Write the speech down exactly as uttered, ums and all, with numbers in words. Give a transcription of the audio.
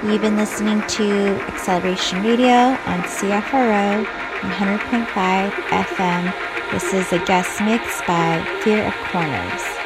You've been listening to Acceleration Radio on C F R O one hundred point five F M. This is a guest mix by Fear of Corners.